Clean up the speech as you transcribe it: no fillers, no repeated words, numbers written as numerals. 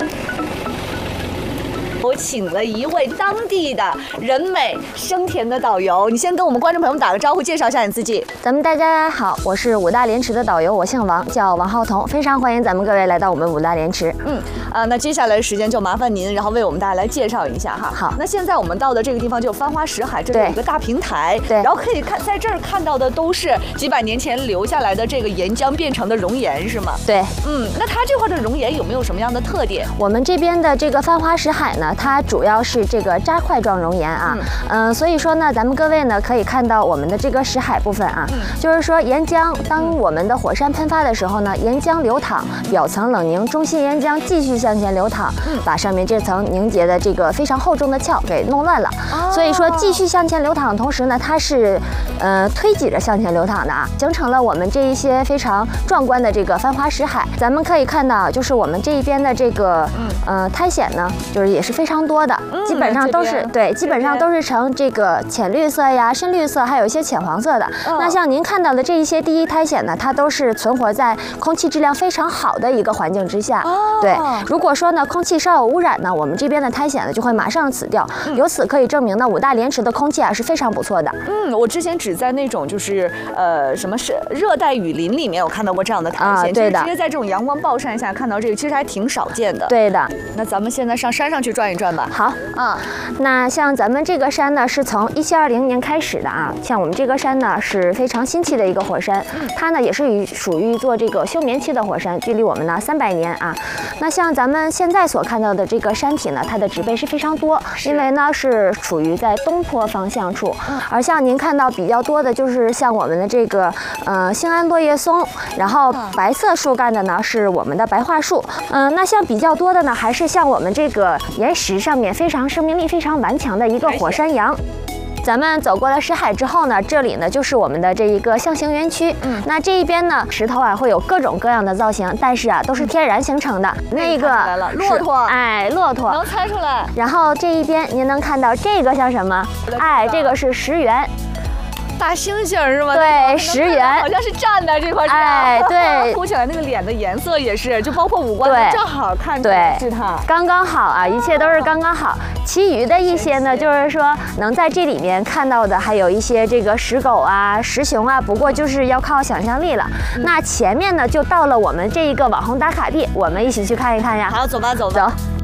我请了一位当地的人美声甜的导游，你先跟我们观众朋友们打个招呼，介绍一下你自己。 咱们大家好，我是五大连池的导游，我姓王，叫王浩彤，非常欢迎咱们各位来到我们五大连池。 那接下来的时间就麻烦您，然后为我们大家来介绍一下哈。 好， 那现在我们到的这个地方就繁花石海，这里有一个大平台， 对， 然后可以看在这儿看到的都是几百年前留下来的这个岩浆变成的熔岩，是吗？ 对， 那它这块的熔岩有没有什么样的特点？ 我们这边的这个繁花石海呢，它主要是这个渣块状熔岩啊，所以说呢，咱们各位呢可以看到我们的这个石海部分啊，就是说岩浆，当我们的火山喷发的时候呢，岩浆流淌，表层冷凝，中心岩浆继续向前流淌，把上面这层凝结的这个非常厚重的壳给弄乱了。所以说继续向前流淌的同时呢，它是推挤着向前流淌的啊，形成了我们这一些非常壮观的这个繁花石海。咱们可以看到，就是我们这一边的这个苔藓呢，就是也是非常多的。基本上都是对，基本上都是呈这个浅绿色呀、深绿色，还有一些浅黄色的。那像您看到的这一些第一苔藓呢，它都是存活在空气质量非常好的一个环境之下。对，如果说呢空气稍有污染呢，我们这边的苔藓呢就会马上死掉。由此可以证明呢，五大连池的空气啊是非常不错的。 我之前只在那种就是什么是热带雨林里面有看到过这样的苔藓， 对的， 直接在这种阳光暴晒下看到这个，其实还挺少见的。 对的。 那咱们现在上山上去转一转吧。 好。那像咱们这个山呢，是从1720年开始的啊。像我们这个山呢，是非常新期的一个火山，它呢也是属于做这个休眠期的火山，距离我们呢300年啊。那像咱们现在所看到的这个山体呢，它的植被是非常多，因为呢是处于在东坡方向处。而像您看到比较多的就是像我们的这个兴安落叶松，然后白色树干的呢是我们的白桦树。那像比较多的呢，还是像我们这个岩石上面非常生命力非常顽强的一个火山羊。咱们走过了石海之后呢，这里呢就是我们的这一个象形园区。那这一边呢，石头啊会有各种各样的造型，但是啊都是天然形成的。那个骆驼， 骆驼能猜出来。 然后这一边您能看到这个像什么？这个是石原。 大猩猩是吗？ 对，石原好像是站在这块。 对， 凸起来那个脸的颜色也是，就包括五官，正好看出来是它， 刚刚好啊，一切都是刚刚好。其余的一些呢，就是说能在这里面看到的，还有一些这个石狗啊、石熊啊，不过就是要靠想象力了。那前面呢，就到了我们这一个网红打卡地，我们一起去看一看呀。 好，走吧，走。